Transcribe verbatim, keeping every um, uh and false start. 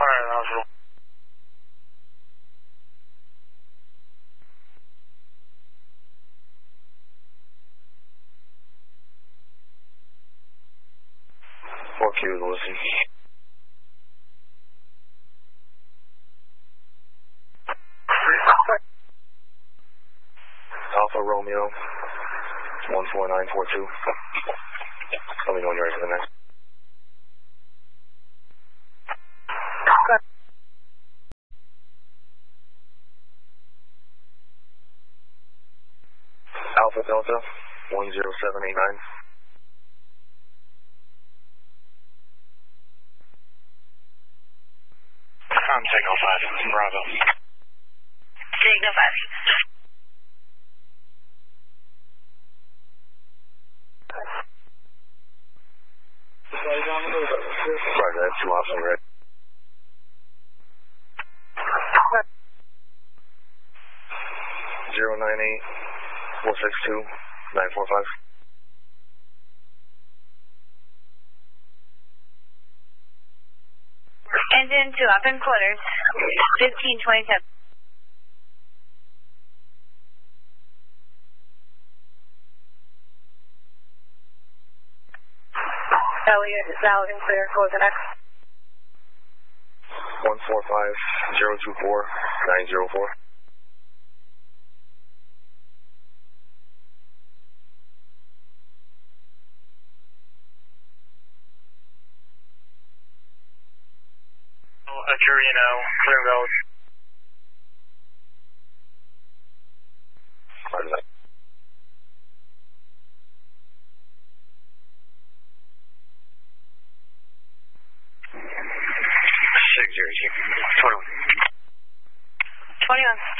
Alright, hospital. four Q, listen. Alpha Romeo, one four nine four two. Let me know when you're ready for the next. Alpha Delta, one zero seven eight nine. I'm Signal five, Bravo. Signal five. Roger, I have two options, right? Zero nine eight four six two nine four five. Engine to open quarters. Fifteen twenty seven. Elliot is out and clear for the next. One four five zero two four nine zero four. Acurino, clear road. Roger that. Six zero two. Twenty one. Twenty one.